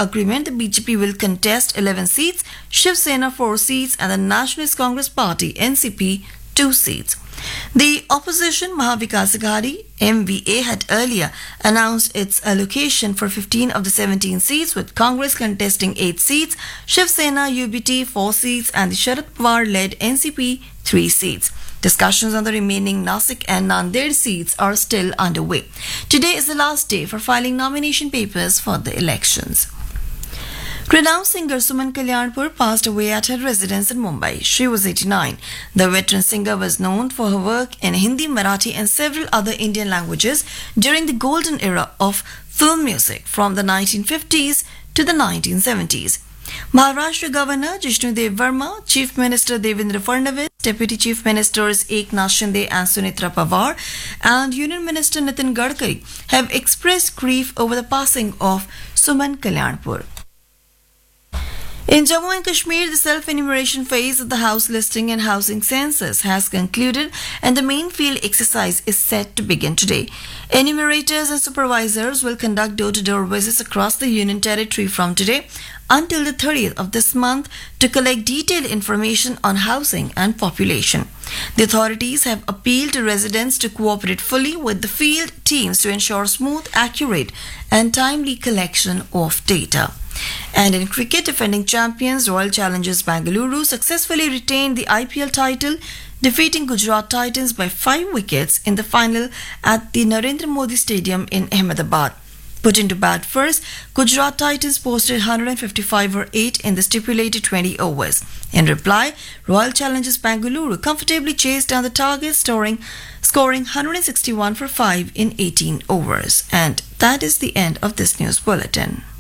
agreement, the BJP will contest 11 seats, Shiv Sena 4 seats, and the Nationalist Congress Party NCP 2 seats. The opposition Mahavikas Aghadi MVA had earlier announced its allocation for 15 of the 17 seats, with Congress contesting 8 seats, Shiv Sena UBT 4 seats, and the Sharad Pawar-led NCP 3 seats. Discussions on the remaining Nasik and Nanded seats are still underway. Today is the last day for filing nomination papers for the elections. Renowned singer Suman Kalyanpur passed away at her residence in Mumbai. She was 89. The veteran singer was known for her work in Hindi, Marathi and several other Indian languages during the golden era of film music from the 1950s to the 1970s. Maharashtra Governor Jishnu Dev Verma, Chief Minister Devendra Fadnavis, Deputy Chief Ministers Eknath Shinde and Sunitra Pawar, and Union Minister Nitin Gadkari have expressed grief over the passing of Suman Kalyanpur. In Jammu and Kashmir, the self-enumeration phase of the house listing and housing census has concluded and the main field exercise is set to begin today. Enumerators and supervisors will conduct door-to-door visits across the Union Territory from today until the 30th of this month to collect detailed information on housing and population. The authorities have appealed to residents to cooperate fully with the field teams to ensure smooth, accurate and timely collection of data. And in cricket, defending champions Royal Challengers Bengaluru successfully retained the IPL title, defeating Gujarat Titans by 5 wickets in the final at the Narendra Modi Stadium in Ahmedabad. Put into bat first, Gujarat Titans posted 155 for 8 in the stipulated 20 overs. In reply, Royal Challengers Bengaluru comfortably chased down the target, scoring 161 for 5 in 18 overs. And that is the end of this news bulletin.